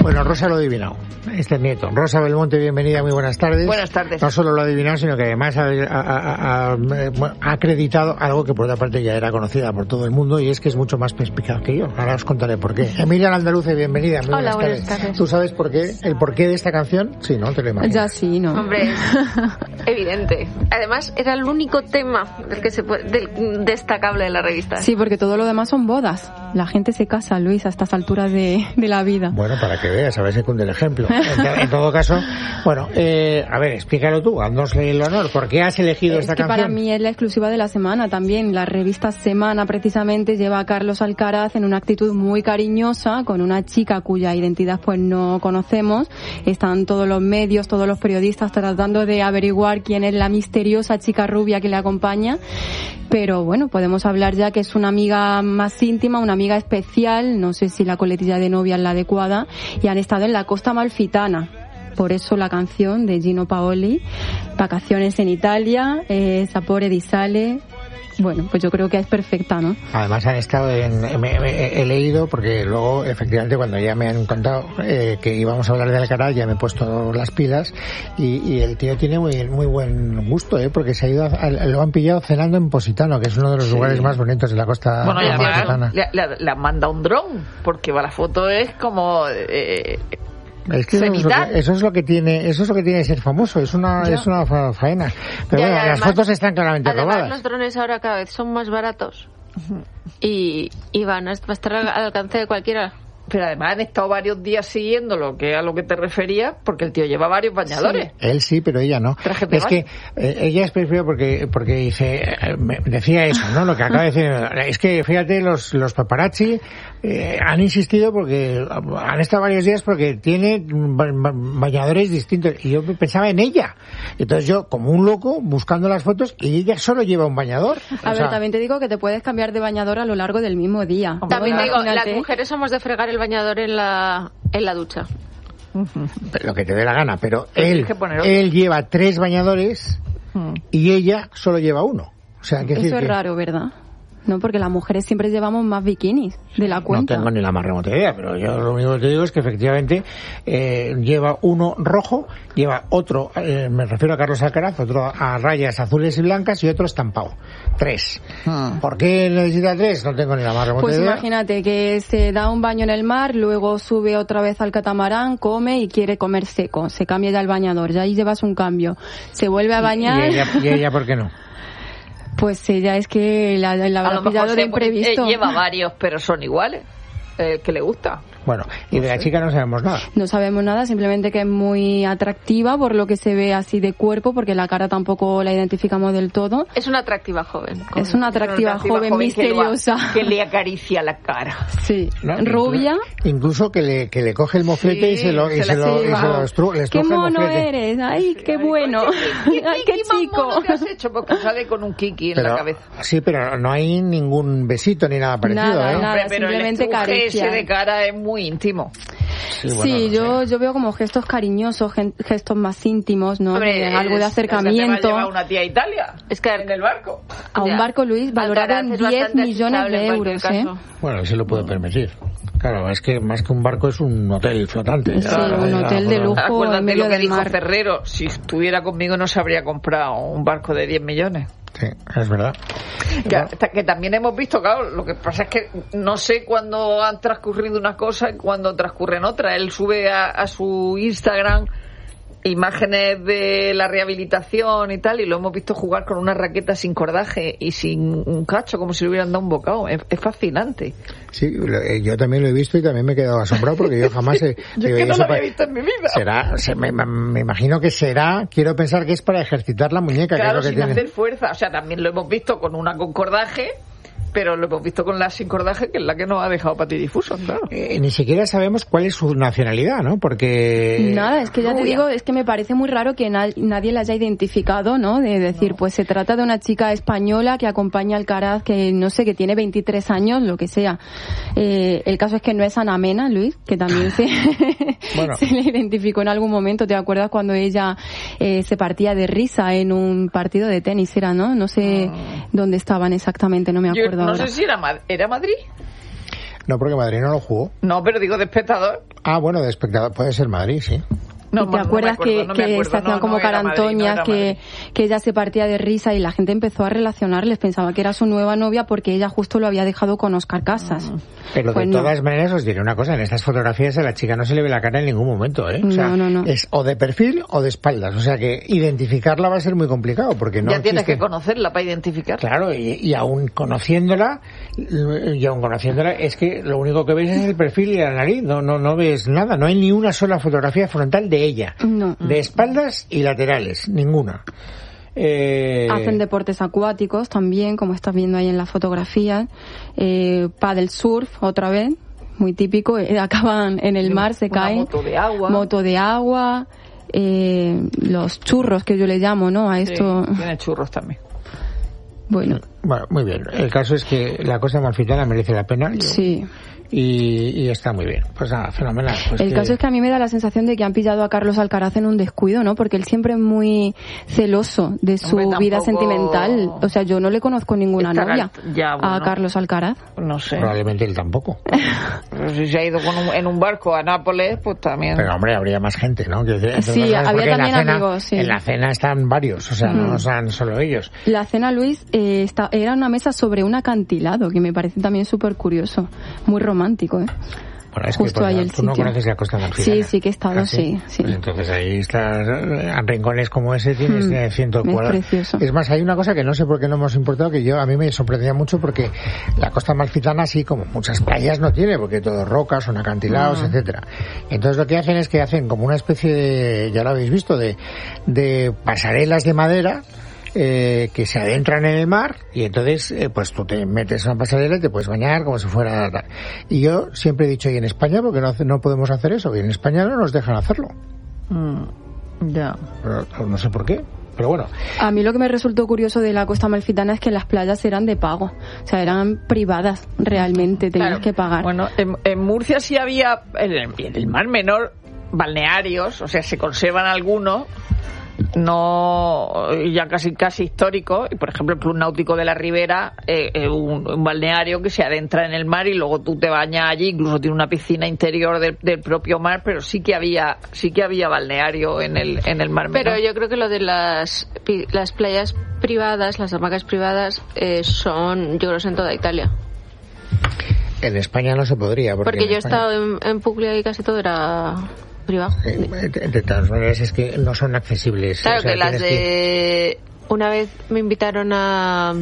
Bueno, Rosa lo ha adivinado. Este es Nieto. Rosa Belmonte, bienvenida, muy buenas tardes. Buenas tardes. No solo lo ha adivinado, sino que además ha acreditado algo que por otra parte ya era conocida por todo el mundo, y es que es mucho más perspicaz que yo. Ahora os contaré por qué. Emilia Andaluce, bienvenida. Muy Hola, buenas tardes. ¿Tú sabes el porqué de esta canción? Sí, ¿no? Te lo imaginas. Ya sí, ¿no? Hombre, es evidente. Además, era el único tema del destacable de la revista. Sí, porque todo lo demás son bodas. La gente se casa, Luis, a estas alturas de la vida. Bueno, para que veas, a ver si cunde el ejemplo. En todo caso, bueno, a ver, explícalo tú, haznosle el honor. ¿Por qué has elegido esta canción? Para mí es la exclusiva de la semana también. La revista Semana, precisamente, lleva a Carlos Alcaraz en una actitud muy cariñosa con una chica cuya identidad pues no conocemos. Están todos los medios, todos los periodistas tratando de averiguar quién es la misteriosa chica rubia que le acompaña. Pero bueno, podemos hablar ya que es una amiga más íntima, una amiga especial. No sé si la coletilla de novia es la adecuada, y han estado en la costa amalfitana. Por eso la canción de Gino Paoli, Vacaciones en Italia, Sapore di Sale. Bueno, pues yo creo que es perfecta, ¿no? Además han estado he leído, porque luego efectivamente cuando ya me han contado que íbamos a hablar de Alcaraz, ya me he puesto las pilas, y el tío tiene muy buen gusto, porque se ha ido lo han pillado cenando en Positano, que es uno de los lugares más bonitos de la costa amalfitana. Le han mandado un dron, porque la foto es como es que eso es lo que tiene ser famoso, es una faena. Pero bueno, además, las fotos están claramente robadas. Los drones ahora cada vez son más baratos y van a estar al alcance de cualquiera. Pero además han estado varios días siguiéndolo, que es a lo que te refería, porque el tío lleva varios bañadores. Sí. Él sí, pero ella no. Es que ella es perfecta porque dice, decía eso, ¿no? Lo que acaba de decir, es que fíjate, los paparazzi han insistido porque han estado varios días porque tiene bañadores distintos, y yo pensaba en ella. Entonces yo, como un loco, buscando las fotos, y ella solo lleva un bañador. También te digo que te puedes cambiar de bañador a lo largo del mismo día. También te digo, las mujeres somos de fregar el bañador en la ducha. Lo que te dé la gana, pero él lleva 3 bañadores y ella solo lleva 1. O sea, eso es raro, ¿verdad? No, porque las mujeres siempre llevamos más bikinis de la cuenta. No tengo ni la más remota idea, pero yo lo único que te digo es que efectivamente lleva uno rojo, lleva otro, me refiero a Carlos Alcaraz, otro a rayas azules y blancas y otro estampado. 3. ¿Por qué necesita 3? No tengo ni la más remota idea. Pues imagínate que se da un baño en el mar, luego sube otra vez al catamarán, come y quiere comer seco. Se cambia ya el bañador, ya ahí llevas un cambio. Se vuelve a bañar. ¿Y ella por qué no? Pues ella es que la habrá pillado de imprevisto. Lleva varios, pero son iguales. Que le gusta. Bueno, y de la chica no sabemos nada. No sabemos nada, simplemente que es muy atractiva por lo que se ve así de cuerpo, porque la cara tampoco la identificamos del todo. Es una atractiva joven. Es una atractiva joven misteriosa. Que le acaricia la cara. Sí, ¿no? Rubia. Incluso que le coge el moflete y se lo estruje. ¡Qué mono eres! ¡Ay, qué bueno! ¡Ay, qué chico! ¿Qué has hecho? Porque sale con un kiki en la cabeza. Sí, pero no hay ningún besito ni nada parecido, nada, pero simplemente caricia. Ese de cara es muy íntimo. Sí, yo veo como gestos cariñosos, gestos más íntimos, ¿no? Hombre, algo de acercamiento. ¿Te va a llevar una tía a Italia? Es que en el barco. A un barco, Luis, valorado en 10 millones de euros, ¿eh? Bueno, se lo puede permitir. Claro, es que más que un barco es un hotel flotante. Sí, un hotel de lujo. Acuérdate lo que dijo mar. Ferrero, si estuviera conmigo no se habría comprado un barco de 10 millones. Sí, es verdad. Que también hemos visto, claro, lo que pasa es que no sé cuándo han transcurrido una cosa y cuándo transcurren otra. Él sube a su Instagram imágenes de la rehabilitación y tal, y lo hemos visto jugar con una raqueta sin cordaje y sin un cacho, como si le hubieran dado un bocado. Es fascinante. Sí, yo también lo he visto y también me he quedado asombrado porque yo jamás yo es que no lo había visto en mi vida. Me imagino que quiero pensar que es para ejercitar la muñeca. Claro, que es lo que sin tiene. hacer fuerza. O sea, también lo hemos visto con una con cordaje, pero lo hemos visto con la sin cordaje, que es la que nos ha dejado patidifusos, claro. Ni siquiera sabemos cuál es su nacionalidad, ¿no? Porque... Nada, es que ya te digo, es que me parece muy raro que nadie la haya identificado, ¿no? De decir, pues se trata de una chica española que acompaña al Alcaraz, que no sé, que tiene 23 años, lo que sea. El caso es que no es Ana Mena, Luis, que también se le identificó en algún momento. ¿Te acuerdas cuando ella se partía de risa en un partido de tenis? Era, ¿no? No sé dónde estaban exactamente, no me acuerdo. No sé si era Madrid. No, porque Madrid no lo jugó. No, pero digo de espectador. Ah, bueno, de espectador. Puede ser Madrid, sí. No, ¿te acuerdas que se hacían como carantoñas, que ella se partía de risa y la gente empezó a relacionarles? Pensaba que era su nueva novia porque ella justo lo había dejado con Óscar Casas. Pero pues de todas maneras os diré una cosa, en estas fotografías a la chica no se le ve la cara en ningún momento, ¿eh? O sea, no. Es o de perfil o de espaldas, o sea que identificarla va a ser muy complicado porque no ya tienes que conocerla para identificar. Claro, y aún conociéndola es que lo único que ves es el perfil y la nariz, no ves nada, no hay ni una sola fotografía frontal de ella, de espaldas y laterales, ninguna. Hacen deportes acuáticos también, como estás viendo ahí en la fotografía, paddle surf otra vez, muy típico, acaban en el mar, se caen, moto de agua, los churros que yo le llamo, ¿no? A esto. Sí, tiene churros también. Bueno, muy bien. El caso es que la Costa Amalfitana merece la pena. Sí. Y está muy bien. Pues nada, fenomenal. Pues el caso es que a mí me da la sensación de que han pillado a Carlos Alcaraz en un descuido, ¿no? Porque él siempre es muy celoso de su vida sentimental. O sea, yo no le conozco ninguna novia a Carlos Alcaraz. No sé. Probablemente él tampoco. Pero si se ha ido en un barco a Nápoles, pues también. Pero hombre, habría más gente, ¿no? Sí, había también amigos, sí. En la cena están varios, o sea, no están solo ellos. La cena, Luis, era una mesa sobre un acantilado, que me parece también súper curioso. Muy romántico. Bueno, es justo que ahí el tú no sitio. Conoces la Costa Amalfitana. Sí que he estado, sí. Pues entonces ahí estás, en rincones como ese tienes cientos de cuadros. Es precioso. Es más, hay una cosa que no sé por qué no hemos importado, que a mí me sorprendía mucho porque la Costa Amalfitana, así como muchas playas no tiene, porque todo rocas, son acantilados, etcétera. Entonces lo que hacen es que hacen como una especie de, ya lo habéis visto, de pasarelas de madera, que se adentran en el mar y entonces pues tú te metes en una pasarela y te puedes bañar como si fuera tal. Y yo siempre he dicho, y en España porque no podemos hacer eso, y en España no nos dejan hacerlo. Ya. Pero no sé por qué. Pero bueno. A mí lo que me resultó curioso de la Costa Amalfitana es que las playas eran de pago. O sea, eran privadas realmente, tenías que pagar. Bueno, en Murcia sí había, en el Mar Menor, balnearios, o sea, se conservan algunos, no ya casi histórico, y por ejemplo el Club Náutico de la Ribera, un balneario que se adentra en el mar y luego tú te bañas allí, incluso tiene una piscina interior del propio mar, pero sí que había balneario en el Mar Menor. Pero yo creo que lo de las playas privadas, las hamacas privadas, yo creo en toda Italia. En España no se podría, porque yo he estado en Puglia y casi todo era privado. De todas maneras es que no son accesibles. Claro, o sea, que las de... Una vez me invitaron a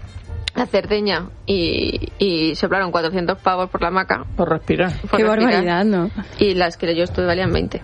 Cerdeña y soplaron 400 pavos por la hamaca. Por respirar. Qué barbaridad, ¿no? Y las que yo estuve valían 20.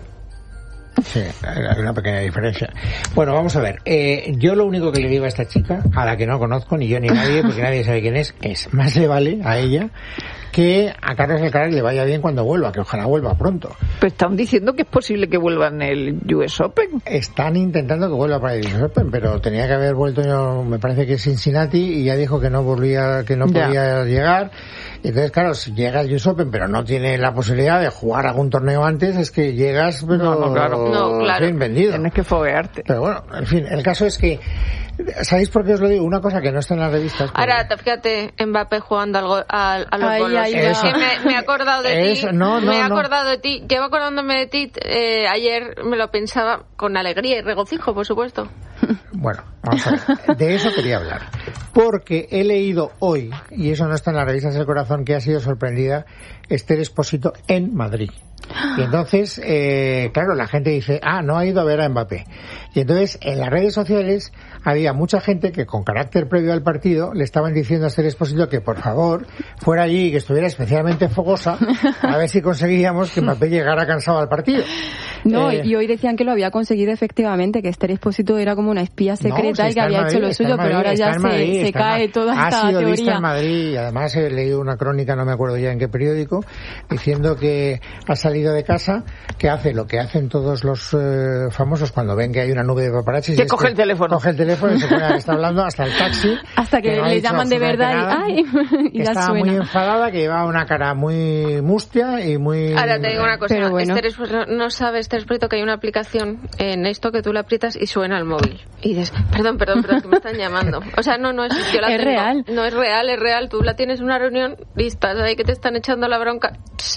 Sí, hay una pequeña diferencia. Bueno, vamos a ver. Yo lo único que le digo a esta chica, a la que no conozco, ni yo ni nadie, porque nadie sabe quién es más le vale a ella que a Carlos Alcaraz le vaya bien cuando vuelva, que ojalá vuelva pronto. Pues están diciendo que es posible que vuelva en el US Open. Están intentando que vuelva para el US Open, pero tenía que haber vuelto, me parece que Cincinnati, y ya dijo que no podía llegar. Entonces, claro, si llega el US Open, pero no tiene la posibilidad de jugar algún torneo antes, es que llegas, pero claro. En fin, vendido. Tienes que foguearte. Pero bueno, en fin, el caso es que, ¿sabéis por qué os lo digo? Una cosa que no está en las revistas. Ahora, fíjate, Mbappé jugando a los golos. Eso. Que me he acordado de ti. Me he acordado de ti. Llevo acordándome de ti. Ayer me lo pensaba con alegría y regocijo, por supuesto. Bueno, vamos a ver. De eso quería hablar. Porque he leído hoy, y eso no está en las revistas del corazón, que ha sido sorprendida Esther Expósito en Madrid. Y entonces, claro, la gente dice, no ha ido a ver a Mbappé. Y entonces, en las redes sociales había mucha gente que con carácter previo al partido le estaban diciendo a Esther Expósito que por favor fuera allí y que estuviera especialmente fogosa a ver si conseguíamos que Mbappé llegara cansado al partido. No, y hoy decían que lo había conseguido efectivamente, que Esther Expósito era como una espía secreta y que había hecho lo suyo, pero ahora ya se cae toda esta teoría. Ha sido vista en Madrid, y además he leído una crónica, no me acuerdo ya en qué periódico, diciendo que ha salido de casa, que hace lo que hacen todos los famosos cuando ven que hay una nube de paparazzi. Que coge el teléfono. Coge el teléfono y se pone a está hablando hasta el taxi. Hasta que le llaman de verdad y ya estaba suena. muy enfadada, que llevaba una cara muy mustia y muy... Ahora te digo una cosa, pero bueno. Esther, no sabes Esther Prieto que hay una aplicación en esto que tú la aprietas y suena al móvil. Y dices, perdón, que me están llamando. O sea, no es, yo la tengo. Real. No es real. Tú la tienes en una reunión y estás ahí que te están echando la bronca.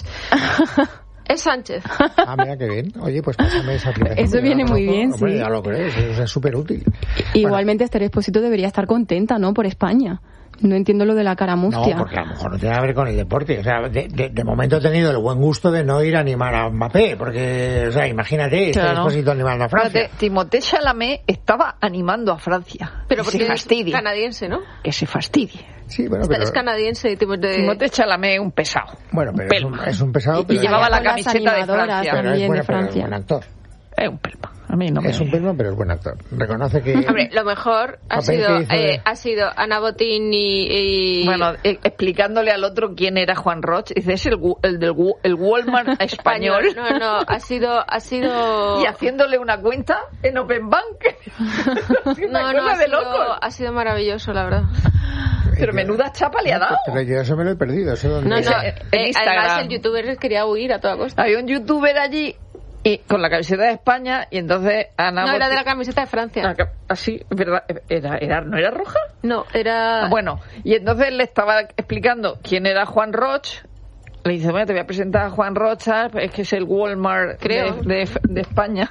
Es Sánchez. Ah, mira qué bien. Oye, pues pásame esa aplicación. Eso viene muy bien, hombre, sí. Ya lo crees, eso es súper útil. Igualmente Esther Expósito debería estar contenta, ¿no? Por España. No entiendo lo de la cara mustia. No, porque a lo mejor no tiene que ver con el deporte. O sea, de momento he tenido el buen gusto de no ir a animar a Mbappé, porque, o sea, imagínate, Claro. Esther Expósito animando a Francia. Timothée Chalamet estaba animando a Francia. Pero que porque se fastidie. es canadiense, ¿no? Que se fastidie. Sí, bueno, pero... Es canadiense. Timothée Chalamet es un pesado. Bueno, pero es un pesado, Y pero... llevaba la con las camiseta de animadoras Francia. pero también es bueno, de Francia. pero es buen actor. Es un pelma. A mí no me... Es un pelma, pero es buen actor. Reconoce que... Hombre, lo mejor ha sido Ana Botín y... Bueno, explicándole al otro quién era Juan Roch, dice, es el Walmart español. No, ha sido... Y haciéndole una cuenta en Open Bank. Una cosa de locos. Ha sido maravilloso, la verdad. Pero menuda chapa le ha dado. Pero yo eso me lo he perdido. Eso donde... No, en Instagram. además el youtuber quería huir a toda costa. Había un youtuber allí y con la camiseta de España y entonces Ana... No, era de la camiseta de Francia. Así, ¿verdad? ¿No era roja? No, era... Bueno, y entonces le estaba explicando quién era Juan Roch. Le dice, bueno, te voy a presentar a Juan Rocha, es que es el Walmart de España.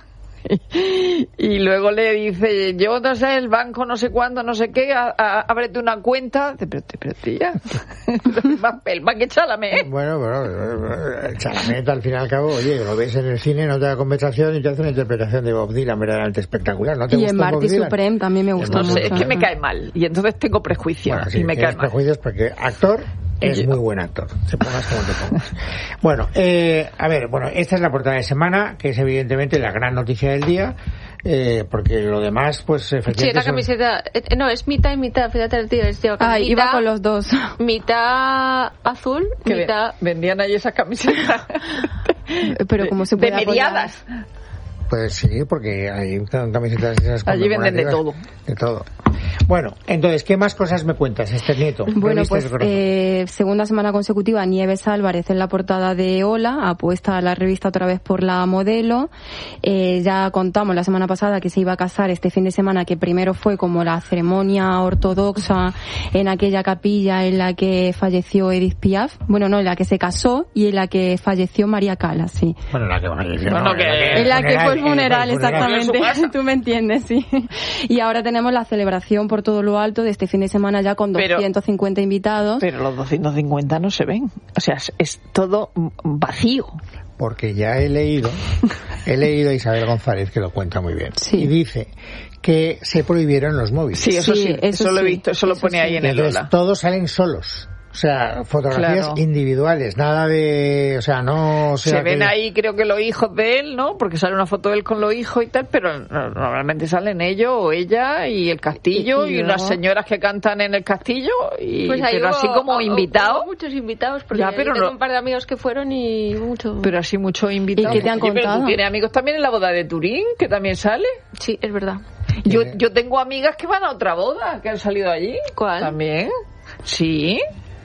Y luego le dice, yo no sé, el banco no sé cuándo, no sé qué, ábrete una cuenta. Dice, pero tía, más que Chalamet. Bueno, Chalamet al fin y al cabo, oye, lo ves en el cine, no te da conversación y te hace una interpretación de Bob Dylan verdaderamente espectacular. ¿No te Y en gustó Bob Marty Dylan? Supreme también me gustó No mucho. sé, es que me cae mal. Y entonces tengo prejuicios. Bueno, sí, y me cae mal. prejuicios porque actor es muy buen actor, te pongas como te pongas. Bueno, a ver, esta es la portada de semana, que es evidentemente la gran noticia del día, porque lo demás, pues efectivamente... Sí, la camiseta... No, es mitad y mitad, fíjate el tío. Iba con los dos. Mitad azul, Que mitad... vendían ahí esas camisetas. Pero como se puede de mediadas. Pues sí, porque hay camisetas esas. Allí venden de todo. De todo. Bueno, entonces, ¿qué más cosas me cuentas, Esther Nieto? Bueno, pues segunda semana consecutiva, Nieves Álvarez en la portada de Hola, apuesta a la revista otra vez por la modelo. Ya contamos la semana pasada que se iba a casar este fin de semana, que primero fue como la ceremonia ortodoxa en aquella capilla en la que falleció Edith Piaf. Bueno, no, en la que se casó y en la que falleció María Callas, sí. Bueno, la que falleció. Bueno, en la que fue el funeral, exactamente. En Tú me entiendes, sí. Y ahora tenemos la celebración por todo lo alto de este fin de semana ya con 250 invitados. Pero los 250 no se ven. O sea, es todo vacío. Porque ya he leído a Isabel González, que lo cuenta muy bien. Sí. Y dice que se prohibieron los móviles. Sí, eso lo he visto, eso lo pone ahí en el Entonces, Hola. todos salen solos. O sea, fotografías individuales, nada de... O sea, no... Se ven ahí, creo que los hijos de él, ¿no? Porque sale una foto de él con los hijos y tal, pero normalmente salen ellos o ella y el castillo y unas señoras que cantan en el castillo, y pues ahí pero así como invitados. Hubo muchos invitados, porque ya, pero tengo un par de amigos que fueron y mucho... Pero así muchos invitados. ¿Y qué te han contado? Pero tú tienes amigos también en la boda de Turín, que también sale. Sí, es verdad. Yo tengo amigas que van a otra boda, que han salido allí. ¿Cuál? También. Sí.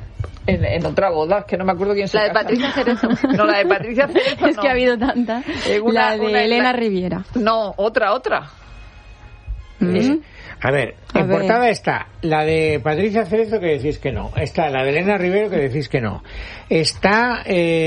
En otra boda, que no me acuerdo quién se La de casa. Patricia Cerezo. No, la de Patricia Cerezo Es que ha habido tantas. La de Elena Riviera. No, otra. A ver, portada está la de Patricia Cerezo, que decís que no. Está la de Elena Rivero, que decís que no. Está...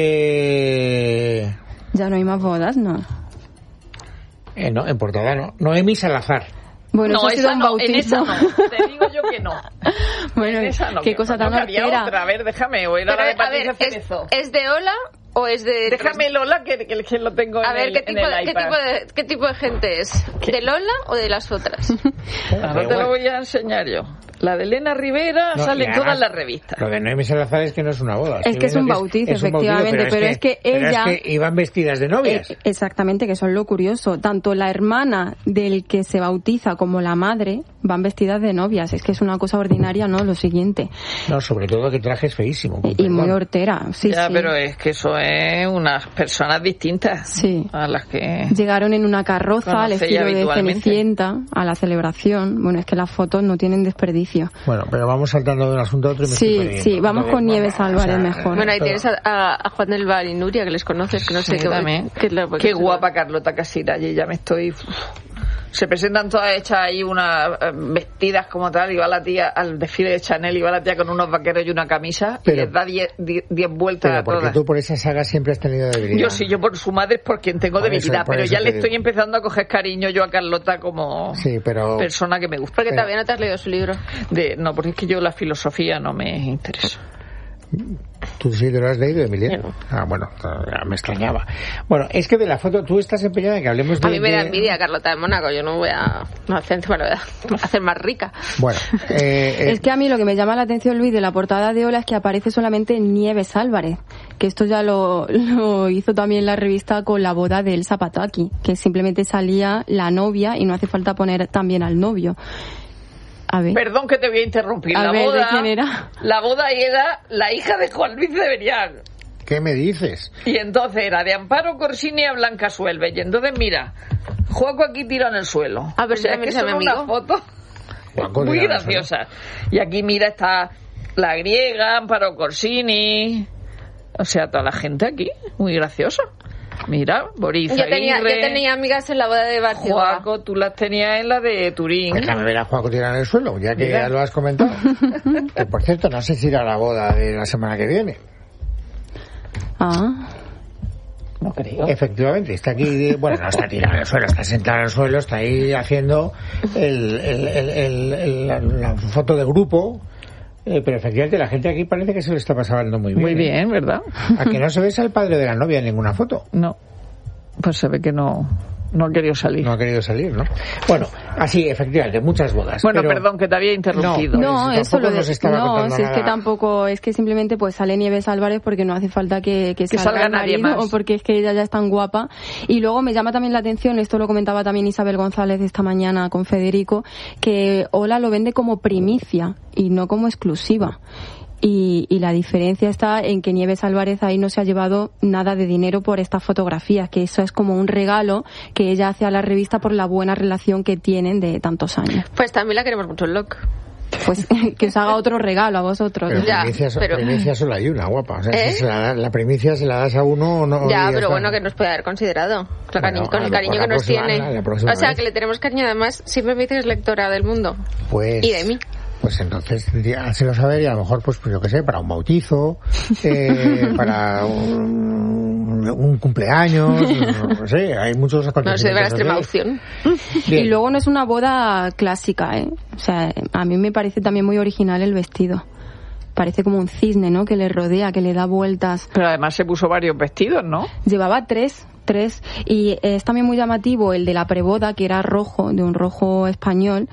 Ya no hay más bodas, ¿no? No, en portada no. Noemí Salazar. Bueno, no, eso ha sido un bautismo. en esa no. Te digo yo que no. Bueno, en esa no, qué cosa tan había hortera. otra. A ver, déjame. O era la de Patricia Cerezo. ¿Es de Hola o es de...? Déjame Lola, que lo tengo a ver, en el iPad. ¿qué tipo de gente es? ¿De Lola o de las otras? Ahora te lo voy a enseñar yo. La de Elena Rivera sale en todas las revistas. Lo de Noemí Salazar es que no es una boda. Es que es un bautizo, efectivamente, pero es que ella... es que iban vestidas de novias. Exactamente, que eso es lo curioso. Tanto la hermana del que se bautiza como la madre van vestidas de novias. Es que es una cosa ordinaria, ¿no? Lo siguiente. No, sobre todo que traje es feísimo. Y muy hortera, sí, ya, sí. Pero es que eso es unas personas distintas, sí, a las que llegaron en una carroza al estilo de Cenicienta a la celebración. Bueno, es que las fotos no tienen desperdicio. Bueno, pero vamos saltando de un asunto a otro y me estoy perdiendo. Sí, vamos con Nieves Álvarez mejor. Bueno, ahí tienes a Juan del Val y Nuria, que les conoces, que no sé qué guapa Carlota Casira, y ya me estoy... Se presentan todas hechas ahí, unas vestidas como tal, y va la tía al desfile de Chanel, y va la tía con unos vaqueros y una camisa, y les da 10 vueltas a todas. Porque tú por esa saga siempre has tenido debilidad. Yo por su madre es por quien tengo debilidad, pero ya le estoy empezando a coger cariño yo a Carlota como persona que me gusta. Porque todavía no te has leído su libro. No, porque es que yo la filosofía no me interesa. ¿Tú sí te lo has leído, Emilia? No. Ah, bueno, me extrañaba. Bueno, es que de la foto, tú estás empeñada en que hablemos de... A mí me da envidia Carlota de Mónaco, yo no voy a hacer más rica. Bueno, es que a mí lo que me llama la atención, Luis, de la portada de Hola es que aparece solamente Nieves Álvarez, que esto ya lo hizo también la revista con la boda de Elsa Pataky, que simplemente salía la novia y no hace falta poner también al novio. A ver. Perdón que te voy a interrumpir. ¿De quién era? La boda era la hija de Juan Luis de Berián. ¿Qué me dices? Y entonces era de Amparo Corsini a Blanca Suelve. Y entonces, mira, Juaco aquí tira en el suelo. A ver, o sea, que son unas fotos muy graciosas. Y aquí, mira, está la griega, Amparo Corsini. O sea, toda la gente aquí, muy graciosa. Mira, Boris Aguirre. Yo tenía amigas en la boda de Barcelona. Juaco, tú las tenías en la de Turín. Déjame ver a Juaco tirar en el suelo, ya que ya lo has comentado. Que por cierto, no sé si irá a la boda de la semana que viene. Ah. No creo. Efectivamente, está aquí, bueno, no está tirado en el suelo, está sentado en el suelo, está ahí haciendo la foto de grupo. Pero efectivamente la gente aquí parece que se lo está pasando muy bien. Muy bien, ¿verdad? ¿A que no se ves al padre de la novia en ninguna foto? No, pues se ve que no ha querido salir. No ha querido salir, ¿no? Bueno, así, efectivamente, muchas bodas. Bueno, pero... perdón, que te había interrumpido. No, eso lo nos estaba contando si nada. es que tampoco, es que simplemente pues sale Nieves Álvarez porque no hace falta que salga nadie más. O porque es que ella ya es tan guapa. Y luego me llama también la atención, esto lo comentaba también Isabel González esta mañana con Federico, que Hola lo vende como primicia y no como exclusiva. Y la diferencia está en que Nieves Álvarez ahí no se ha llevado nada de dinero por estas fotografías, que eso es como un regalo que ella hace a la revista por la buena relación que tienen de tantos años. Pues también la queremos mucho en LOC. Pues que os haga otro regalo a vosotros. Pero primicia solo hay una, guapa. O sea, si la primicia se la das a uno o no. Ya, pero bueno, que nos puede haber considerado. Con el cariño que nos tiene. O sea, que le tenemos cariño. Además, siempre me dice que es lectora del Mundo. Pues... Y de mí. Pues entonces, hácelo saber y a lo mejor, pues yo qué sé, para un bautizo, para un cumpleaños, no sé, hay muchos acontecimientos. No se debe a la extrema opción. Y luego no es una boda clásica, O sea, a mí me parece también muy original el vestido. Parece como un cisne, ¿no? Que le rodea, que le da vueltas. Pero además se puso varios vestidos, ¿no? Llevaba tres. Y es también muy llamativo el de la preboda, que era rojo, de un rojo español,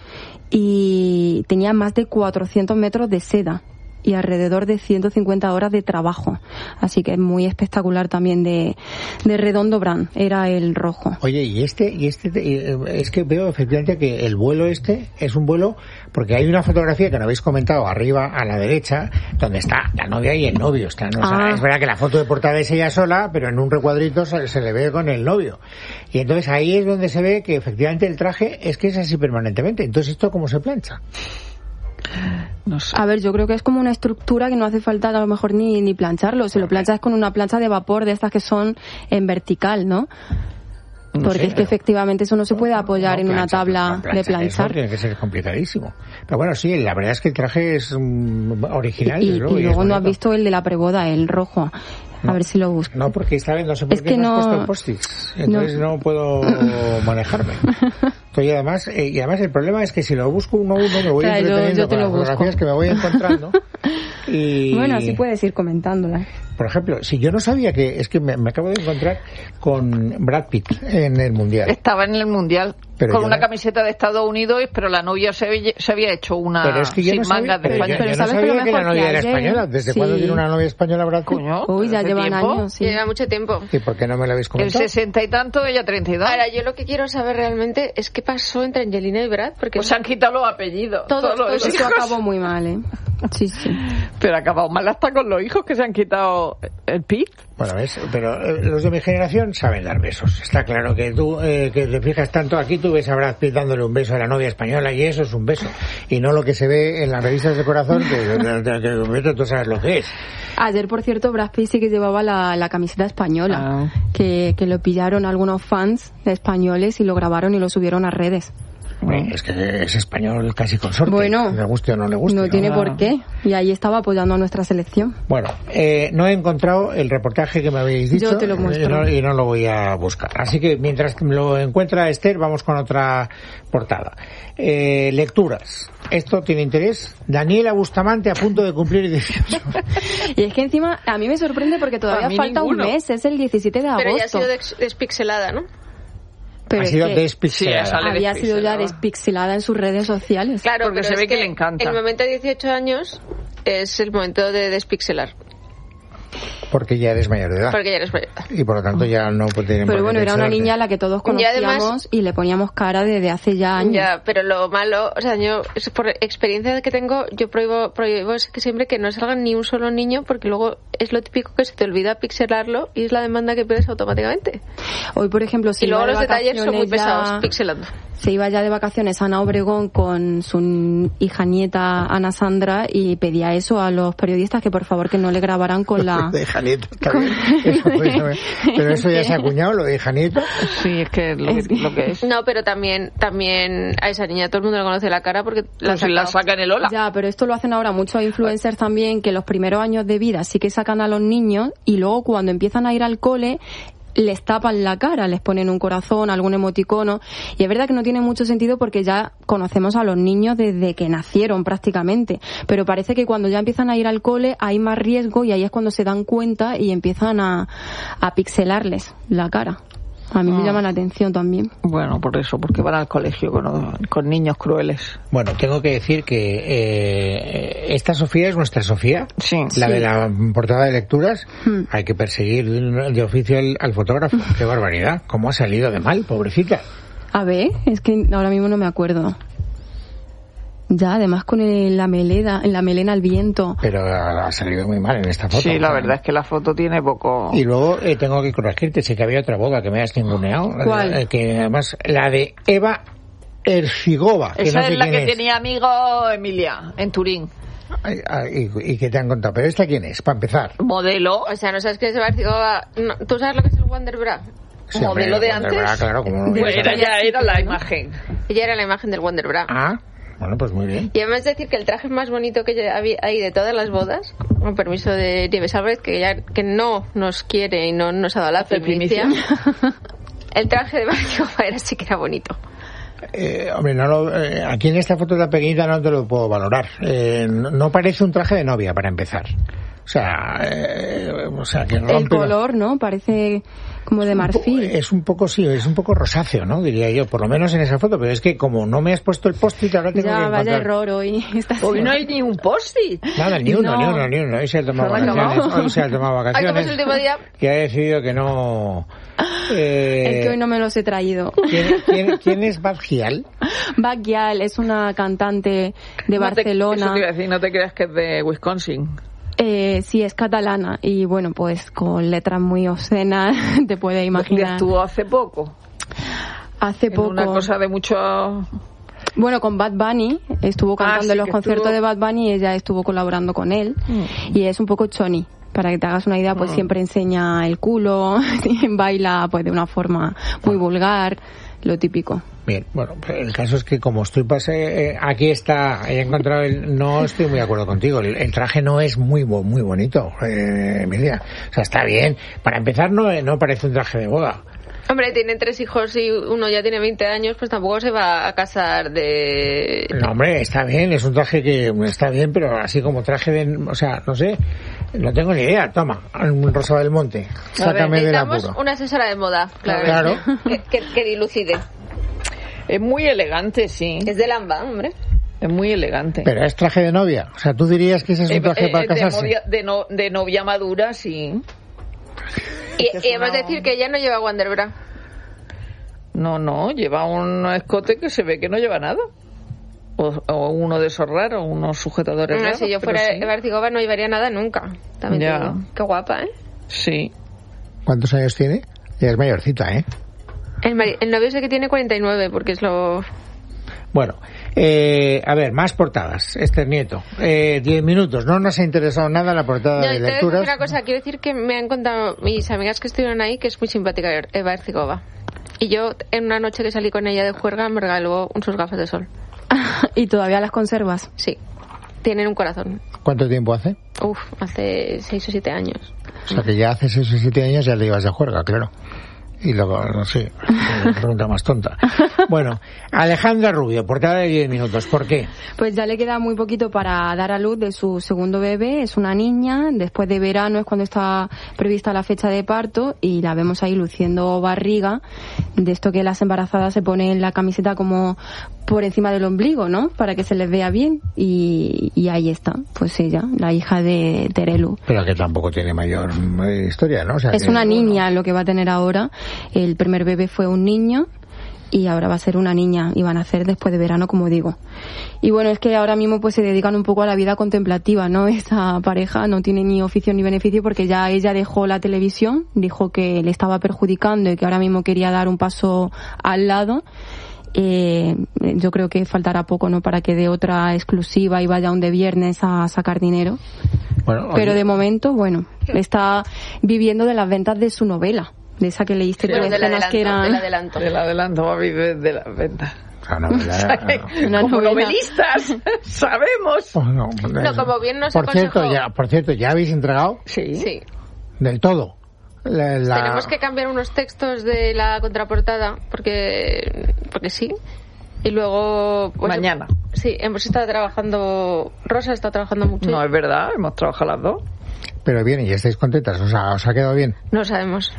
y tenía más de 400 metros de seda y alrededor de 150 horas de trabajo. Así que es muy espectacular también de Redondo Brand, era el rojo. Oye, y es que veo efectivamente que el vuelo es un vuelo, porque hay una fotografía que no habéis comentado arriba a la derecha, donde está la novia y el novio. O sea, es verdad que la foto de portada es ella sola, pero en un recuadrito se le ve con el novio. Y entonces ahí es donde se ve que efectivamente el traje es que es así permanentemente. Entonces, ¿esto cómo se plancha? No sé. A ver, yo creo que es como una estructura que no hace falta a lo mejor ni plancharlo. Si lo planchas con una plancha de vapor de estas que son en vertical, ¿no? Porque es que efectivamente eso no se puede apoyar en una tabla de planchar. Eso tiene que ser complicadísimo. Pero bueno, sí, la verdad es que el traje es original. Y luego no has visto el de la preboda, el rojo. A ver si lo busco. No, porque esta vez no sé por qué no has puesto post-its. Entonces no puedo manejarme. Y además el problema es que si lo busco uno a uno me voy entreteniendo con las fotografías que me voy encontrando. Y... Bueno, así puedes ir comentándolas. Por ejemplo, si yo no sabía que... Es que me acabo de encontrar con Brad Pitt en el Mundial. Estaba en el Mundial. con una camiseta de Estados Unidos, pero la novia se había hecho una sin mangas de España. Pero ¿sabes sabía que la novia era española? ¿Desde cuándo tiene una novia española, Brad Pitt? Uy, ya llevan años. Sí. Lleva mucho tiempo. ¿Y por qué no me lo habéis comentado? El 60 y tanto, ella 32. Ahora, yo lo que quiero saber realmente es qué pasó entre Angelina y Brad, porque... Pues se han quitado los apellidos. Todo eso acabó muy mal, ¿eh? Sí. Pero ha acabado mal hasta con los hijos que se han quitado el Pitt. Bueno, ¿ves? Pero los de mi generación saben dar besos. Está claro que tú, que te fijas tanto aquí, tú ves a Brad Pitt dándole un beso a la novia española y eso es un beso. Y no lo que se ve en las revistas de corazón, que tú sabes lo que es. Ayer, por cierto, Brad Pitt sí que llevaba la camiseta española, que lo pillaron algunos fans españoles y lo grabaron y lo subieron a redes. Es que es español casi consorte. Bueno, le guste o no le guste. No tiene por qué. Y ahí estaba apoyando a nuestra selección. Bueno, no he encontrado el reportaje que me habéis dicho. Yo te lo muestro. Y no lo voy a buscar. Así que mientras lo encuentra Esther, vamos con otra portada. Lecturas. Esto tiene interés. Daniela Bustamante a punto de cumplir 18. Y es que encima a mí me sorprende porque todavía falta un mes. Es el 17 de agosto. Pero ya ha sido despixelada, ¿no? Pero ha sido despixelada. Sí, había sido ya despixelada en sus redes sociales. Claro, porque se ve que le encanta. El momento de 18 años es el momento de despixelar. Porque ya eres mayor de edad. Porque ya eres mayor de edad. Y por lo tanto ya no puede. Pero bueno, era una niña a la que todos conocíamos y le poníamos cara desde hace ya años. Ya, pero lo malo, o sea, yo, por experiencia que tengo, yo prohíbo que siempre que no salga ni un solo niño, porque luego es lo típico que se te olvida pixelarlo y es la demanda que pierdes automáticamente. Hoy, por ejemplo, y luego los detalles son muy pesados, pixelando. Se iba ya de vacaciones a Ana Obregón con su hija nieta Ana Sandra y pedía eso a los periodistas que por favor que no le grabaran con la... De hija nieta, pero eso ya se ha acuñado, lo de hija nieta. Sí, es que lo que es. No, pero también a esa niña todo el mundo le conoce la cara porque la saca en el Ola. Ya, pero esto lo hacen ahora muchos influencers también, que los primeros años de vida sí que sacan a los niños y luego cuando empiezan a ir al cole les tapan la cara, les ponen un corazón, algún emoticono, y es verdad que no tiene mucho sentido porque ya conocemos a los niños desde que nacieron prácticamente, pero parece que cuando ya empiezan a ir al cole hay más riesgo y ahí es cuando se dan cuenta y empiezan a pixelarles la cara. A mí me llama la atención también. Bueno, por eso, porque van al colegio con niños crueles. Bueno, tengo que decir que esta Sofía es nuestra Sofía, sí, la de la portada de lecturas. Hay que perseguir de oficio al fotógrafo. ¡Qué barbaridad! ¿Cómo ha salido de mal, pobrecita? A ver, es que ahora mismo no me acuerdo. Ya, además con la melena al viento. Pero ha salido muy mal en esta foto. Sí, la verdad es que la foto tiene poco... Y luego tengo que corregirte, sé que había otra boda que me has ninguneado. ¿Cuál? Que además, la de Eva Ercigova. Esa no sé es la que es. tenía amigo Emilia, en Turín. ¿Y qué te han contado? ¿Pero esta quién es, para empezar? Modelo. O sea, ¿no sabes qué es Eva Ercigova? No, ¿tú sabes lo que es el Wonder Bra? Sí, modelo hombre, de antes. Bra, claro, como no era la imagen. Ella era la imagen del Wonder Bra. Ah, bueno, pues muy bien. Y además decir que el traje más bonito que hay de todas las bodas, con permiso de Nieves Álvarez, que no nos quiere y no nos ha dado la primicia, el traje de Mario sí que era bonito. Hombre, aquí en esta foto de la pequeñita no te lo puedo valorar. No parece un traje de novia, para empezar. O sea, que rompe el color, ¿no? Parece como de marfil. Es un poco rosáceo, ¿no? Diría yo, por lo menos en esa foto. Pero es que como no me has puesto el post-it, ahora tengo que encontrar... vaya error hoy. Hoy no hay ni un post-it. Nada, ni uno. Hoy se ha tomado vacaciones. Como es el último día. Que ha decidido que no... Es que hoy no me los he traído. ¿Quién es Badgial? Badgial es una cantante de Barcelona. Eso te iba a decir, no te creas que es de Wisconsin. Sí, es catalana y bueno, pues con letras muy obscenas, te puedes imaginar. ¿Estuvo hace poco? Hace poco. Una cosa de mucho... Bueno, con Bad Bunny, estuvo cantando en los conciertos de Bad Bunny y ella estuvo colaborando con él y es un poco choni. Para que te hagas una idea, pues siempre enseña el culo, baila pues de una forma muy vulgar, lo típico. Bien, bueno, el caso es que como estoy aquí he encontrado no estoy muy de acuerdo contigo, el traje no es muy bonito, Emilia. O sea, está bien. Para empezar, no parece un traje de boda. Hombre, tiene 3 hijos y uno ya tiene 20 años, pues tampoco se va a casar de... No, hombre, está bien, es un traje que está bien, pero así como traje de... O sea, no sé, no tengo ni idea. Toma, Rosa del Monte, sácame del apuro. Necesitamos una asesora de moda, claro. Que dilucide. Es muy elegante, sí. Es de Lamba, hombre. Es muy elegante. Pero es traje de novia. O sea, ¿tú dirías que ese es un traje para casarse? De novia madura, sí. Y además decir que ella no lleva Wonderbra. No, lleva un escote que se ve que no lleva nada. O uno de esos raros, unos sujetadores raros. Si yo fuera Eva Arcigova no llevaría nada nunca. También ya. Digo, qué guapa, ¿eh? Sí. ¿Cuántos años tiene? Ya es mayorcita, ¿eh? El novio sé que tiene 49, porque es lo... Bueno, a ver, más portadas. Esther Nieto, 10 minutos. No nos ha interesado nada la portada de lecturas. Te voy a decir una cosa, quiero decir que me han contado mis amigas que estuvieron ahí que es muy simpática Eva Arcigova. Y yo, en una noche que salí con ella de juerga, me regaló sus gafas de sol. ¿Y todavía las conservas? Sí, tienen un corazón. ¿Cuánto tiempo hace? Hace 6 o 7 años. O sea, que ya hace 6 o 7 años ya le ibas de juerga, claro. Y luego, no sé, pregunta más tonta. Bueno, Alejandra Rubio, portada de 10 minutos. ¿Por qué? Pues ya le queda muy poquito para dar a luz de su segundo bebé. Es una niña. Después de verano es cuando está prevista la fecha de parto y la vemos ahí luciendo barriga. De esto que las embarazadas se ponen la camiseta como por encima del ombligo, ¿no? Para que se les vea bien. Y ahí está, pues ella, la hija de Terelu. Pero que tampoco tiene mayor historia, ¿no? O sea, es una niña lo que va a tener ahora. El primer bebé fue un niño y ahora va a ser una niña y van a hacer después de verano, como digo. Y bueno, es que ahora mismo pues se dedican un poco a la vida contemplativa, ¿no? Esa pareja no tiene ni oficio ni beneficio porque ya ella dejó la televisión, dijo que le estaba perjudicando y que ahora mismo quería dar un paso al lado. Yo creo que faltará poco, ¿no? Para que dé otra exclusiva y vaya un de viernes a sacar dinero. Bueno, pero de momento, bueno, está viviendo de las ventas de su novela. De esa que leíste tú, escenas que eran... Del adelanto, va a vivir de las ventas. Una como novelistas, sabemos. Pues no, como bien nos aconsejó... Por cierto, ¿ya habéis entregado? Sí. ¿Del todo? Tenemos que cambiar unos textos de la contraportada, porque sí. Y luego... Pues, mañana. Sí, hemos estado trabajando... Rosa está trabajando mucho. No, es verdad, hemos trabajado las dos. Pero bien, ¿y estáis contentas? ¿Os ha quedado bien? No sabemos.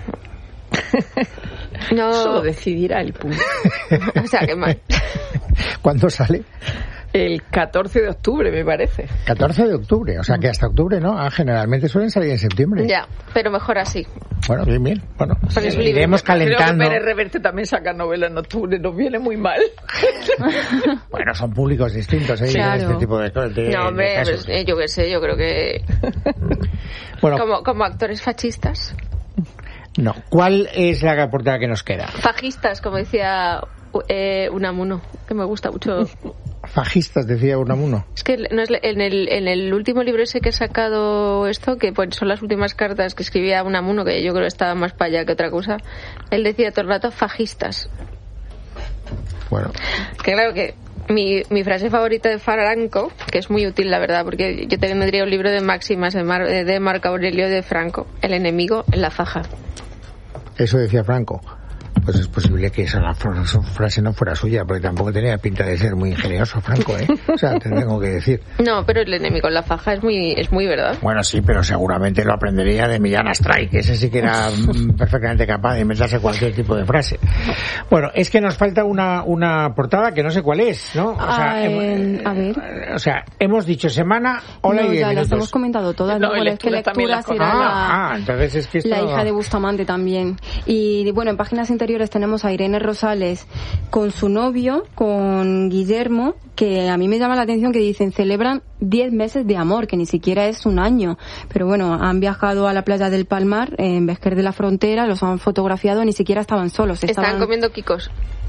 No. Solo decidirá el público. O sea, qué mal. ¿Cuándo sale? El 14 de octubre, me parece. 14 de octubre, o sea que hasta octubre, ¿no? Generalmente suelen salir en septiembre. Ya, pero mejor así. Bueno, bien. Bueno, iremos calentando. Creo que Pérez Reverte también saca novelas en octubre, nos viene muy mal. Bueno, son públicos distintos, ¿eh? Claro. Este tipo de casos. No, hombre, pues, yo qué sé, yo creo que... Bueno, como actores fascistas. No, ¿cuál es la portada que nos queda? Fajistas, como decía Unamuno, que me gusta mucho. Fajistas, decía Unamuno. Es que no es, en el último libro ese que he sacado esto, que pues, son las últimas cartas que escribía Unamuno, que yo creo que estaba más para allá que otra cosa, él decía todo el rato fajistas. Bueno. Que claro que mi frase favorita de Franco, que es muy útil la verdad, porque yo tendría un libro de máximas de Marco Aurelio de Franco, el enemigo en la faja. Eso decía Franco. Pues es posible que esa frase no fuera suya, porque tampoco tenía pinta de ser muy ingenioso, Franco, ¿eh? O sea, te tengo que decir. No, pero el enemigo en la faja es muy verdad. Bueno, sí, pero seguramente lo aprendería de Millán Astray, que ese sí que era perfectamente capaz de inventarse cualquier tipo de frase. Bueno, es que nos falta una portada que no sé cuál es, ¿no? O sea, a ver. O sea, hemos dicho semana, hola, no, y 10 ya minutos. las hemos comentado todas. No, bueno, es que lectura será entonces es que esto... la hija de Bustamante también. Y bueno, en páginas interiores tenemos a Irene Rosales con su novio, con Guillermo, que a mí me llama la atención que dicen celebran 10 meses de amor, que ni siquiera es un año. Pero bueno, han viajado a la playa del Palmar, en Vesquer de la Frontera, los han fotografiado, ni siquiera estaban solos. Estaban comiendo quicos.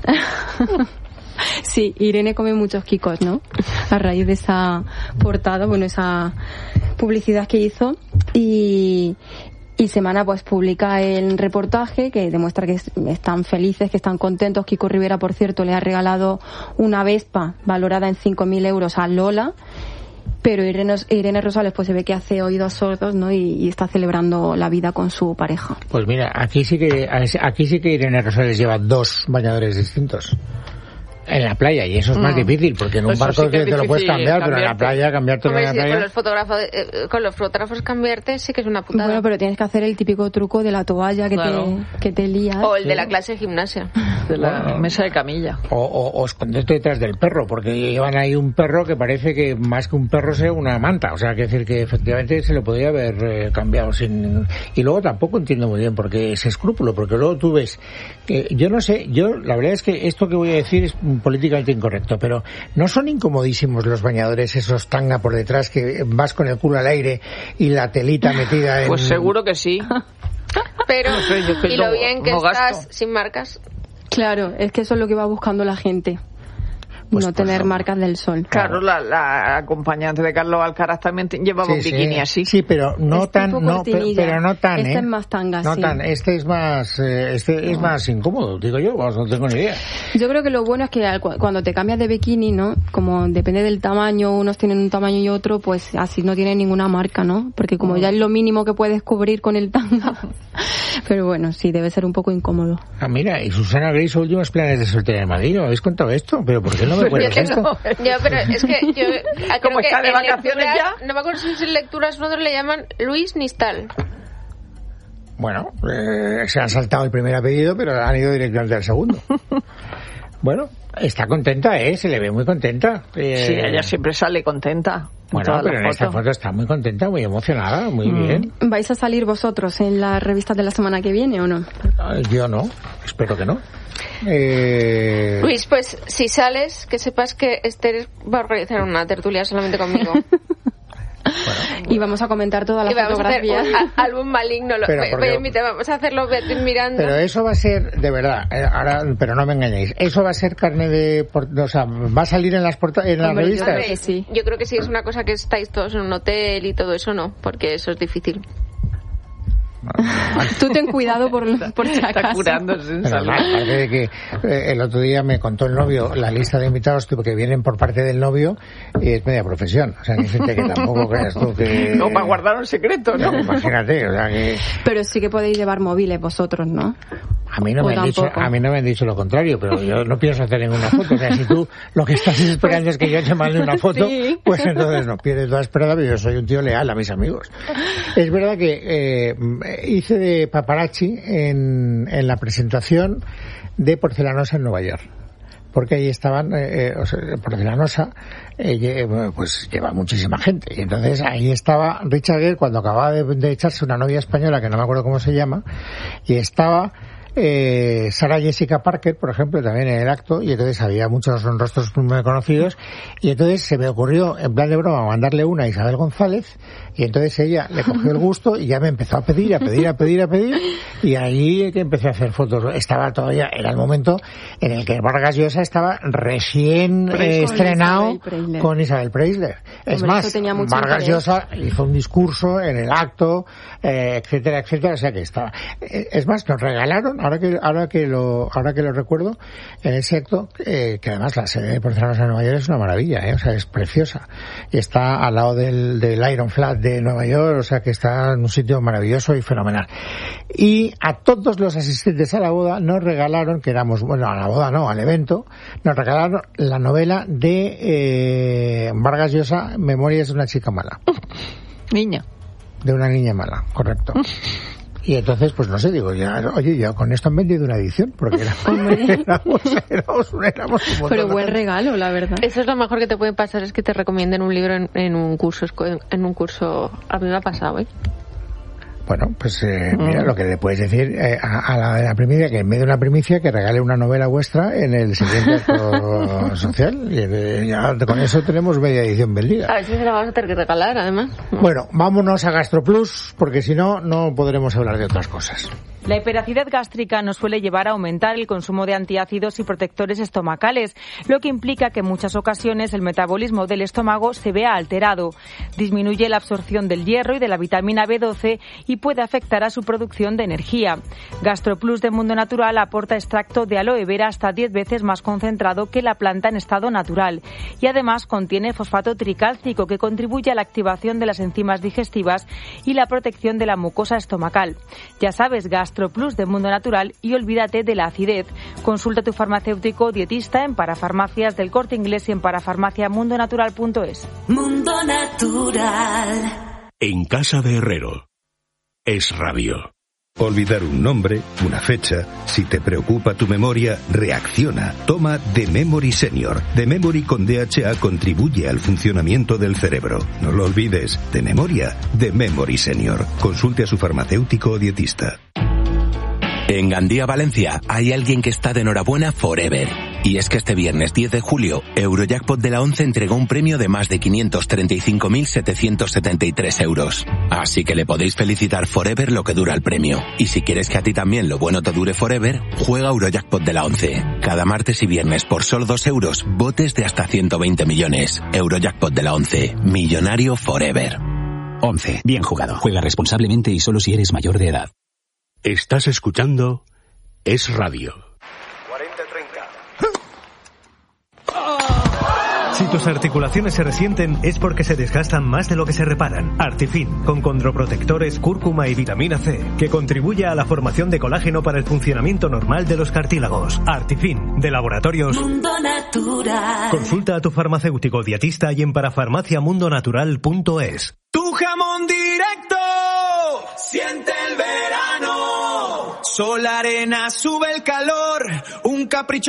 Sí, Irene come muchos quicos, ¿no? A raíz de esa portada, bueno, esa publicidad que hizo. Y Semana pues publica el reportaje que demuestra que están felices, que están contentos. Kiko Rivera, por cierto, le ha regalado una Vespa valorada en 5.000 euros a Lola, pero Irene Rosales pues se ve que hace oídos sordos, ¿no? Y está celebrando la vida con su pareja. Pues mira, aquí sí que Irene Rosales lleva 2 bañadores distintos. En la playa, y eso es más difícil, porque en un barco sí te lo puedes cambiar, pero en la playa, cambiarte en la playa... Con los fotógrafos cambiarte sí que es una putada. Bueno, pero tienes que hacer el típico truco de la toalla que te lías. O el de la clase de gimnasia. de la mesa de camilla. O esconderte detrás del perro, porque llevan ahí un perro que parece que más que un perro sea una manta. O sea, que decir que efectivamente se le podría haber cambiado sin... Y luego tampoco entiendo muy bien porque ese escrúpulo, porque luego tú ves que yo no sé, la verdad es que esto que voy a decir es políticamente incorrecto, pero ¿no son incomodísimos los bañadores esos tanga por detrás que vas con el culo al aire y la telita metida en... Pues seguro que sí. Pero, no sé, y lo bien que estás sin marcas. Claro, es que eso es lo que va buscando la gente. Pues no tener marcas del sol. Claro, la acompañante de Carlos Alcaraz también llevaba un bikini así. Sí, pero no tan, pero no tan, Este es más tanga, no sí. tan, este es más incómodo, digo yo, no tengo ni idea. Yo creo que lo bueno es que cuando te cambias de bikini, ¿no? Como depende del tamaño, unos tienen un tamaño y otro, pues así no tiene ninguna marca, ¿no? Porque como ya es lo mínimo que puedes cubrir con el tanga. Pero bueno, sí, debe ser un poco incómodo. Ah, mira, y Susana Grey, sus últimos planes de soltera de Madrid, ¿no habéis contado esto? ¿Pero por qué no me acuerdas esto? Yo, pero es que yo como está de vacaciones lecturas, ya. no me acuerdo si en lecturas nosotros le llaman Luis Nistal. Bueno, se han saltado el primer apellido, pero han ido directamente al segundo. Bueno, está contenta, se le ve muy contenta. Sí, ella siempre sale contenta. Bueno, pero en esta foto está muy contenta, muy emocionada, muy bien. ¿Vais a salir vosotros en las revistas de la semana que viene o no? Yo no, espero que no. Luis, pues si sales, que sepas que Esther va a organizar una tertulia solamente conmigo. Y vamos a comentar todas las fotografías. Y vamos a hacer un álbum maligno. Vamos a hacerlo mirando. Pero eso va a ser, de verdad, ahora, pero no me engañéis, eso va a ser carne de... O sea, ¿va a salir en las revistas? Sí. Yo creo que sí, es una cosa que estáis todos en un hotel y todo eso, no, porque eso es difícil. Tú ten cuidado por si acaso. Está curándose en salud. Aparte de que el otro día me contó el novio la lista de invitados que vienen por parte del novio y es media profesión. O sea, hay gente que tampoco creas tú que... No, para guardar un secreto, ¿no? Imagínate, o sea que... Pero sí que podéis llevar móviles vosotros, ¿no? A mí no me han dicho lo contrario, pero yo no pienso hacer ninguna foto. O sea, si tú lo que estás esperando es que yo te mande una foto, sí, pues entonces no pierdes toda esperanza, pero yo soy un tío leal a mis amigos. Es verdad que hice de paparazzi en la presentación de Porcelanosa en Nueva York. Porque ahí estaban, Porcelanosa, pues lleva muchísima gente. Y entonces ahí estaba Richard Gere cuando acababa de echarse una novia española que no me acuerdo cómo se llama, y estaba Sarah Jessica Parker, por ejemplo, también en el acto, y entonces había muchos rostros muy conocidos, y entonces se me ocurrió, en plan de broma, mandarle una a Isabel González, y entonces ella le cogió el gusto y ya me empezó a pedir, y ahí que empecé a hacer fotos. Estaba todavía, era el momento en el que Vargas Llosa estaba recién estrenado con Isabel Preisler. Es más, Vargas Llosa hizo un discurso en el acto, etcétera, o sea que estaba. Es más, nos regalaron, ahora que lo recuerdo, en ese acto, que además la sede de Porcelanosa de Nueva York es una maravilla, o sea, es preciosa. Y está al lado del Iron Flat de Nueva York, o sea que está en un sitio maravilloso y fenomenal. Y a todos los asistentes a la boda nos regalaron, que éramos, bueno, a la boda no, al evento, nos regalaron la novela de Vargas Llosa, Memorias de una chica mala. Niña. De una niña mala, correcto. Y entonces, pues no sé, digo, ya con esto han vendido una edición, porque éramos pero buen regalo, la verdad. Eso es lo mejor que te puede pasar, es que te recomienden un libro en un curso, a mí me ha pasado, Bueno, pues mira, lo que le puedes decir a la de la primicia, que en medio de una primicia que regale una novela vuestra en el siguiente acto social, y ya con eso tenemos media edición vendida. A ver si se la vamos a tener que regalar, además. Bueno, vámonos a GastroPlus, porque si no podremos hablar de otras cosas. La hiperacidez gástrica nos suele llevar a aumentar el consumo de antiácidos y protectores estomacales, lo que implica que en muchas ocasiones el metabolismo del estómago se vea alterado. Disminuye la absorción del hierro y de la vitamina B12 y puede afectar a su producción de energía. GastroPlus de Mundo Natural aporta extracto de aloe vera hasta 10 veces más concentrado que la planta en estado natural y además contiene fosfato tricálcico que contribuye a la activación de las enzimas digestivas y la protección de la mucosa estomacal. Ya sabes, GastroPlus de Mundo Natural y olvídate de la acidez. Consulta a tu farmacéutico o dietista en Parafarmacias del Corte Inglés y en parafarmaciamundonatural.es. Mundo Natural. En casa de Herrero. Es radio. olvidar un nombre, una fecha. Si te preocupa tu memoria, reacciona. Toma The Memory Senior. The Memory con DHA contribuye al funcionamiento del cerebro. No lo olvides, de memoria, The Memory Senior. Consulte a su farmacéutico o dietista. En Gandía, Valencia, hay alguien que está de enhorabuena forever. Y es que este viernes 10 de julio, Eurojackpot de la 11 entregó un premio de más de 535.773 euros. Así que le podéis felicitar forever lo que dura el premio. Y si quieres que a ti también lo bueno te dure forever, juega Eurojackpot de la 11. Cada martes y viernes por solo 2 euros, botes de hasta 120 millones. Eurojackpot de la 11. Millonario forever. 11. Bien jugado. Juega responsablemente y solo si eres mayor de edad. Estás escuchando Es Radio. 40-30. Si tus articulaciones se resienten es porque se desgastan más de lo que se reparan. Artifin, con condroprotectores, cúrcuma y vitamina C, que contribuye a la formación de colágeno para el funcionamiento normal de los cartílagos. Artifin, de Laboratorios Mundo Natural. Consulta a tu farmacéutico dietista y en parafarmaciamundonatural.es. Tu jamón directo, siente el verano. Sol, arena, sube el calor, un capricho